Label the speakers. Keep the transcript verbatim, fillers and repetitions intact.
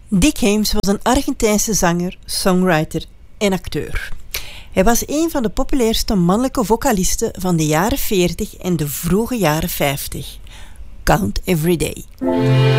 Speaker 1: Dick Haymes was een Argentijnse zanger, songwriter en acteur. Hij was een van de populairste mannelijke vocalisten van de jaren veertig en de vroege jaren vijftig. Count Every Day.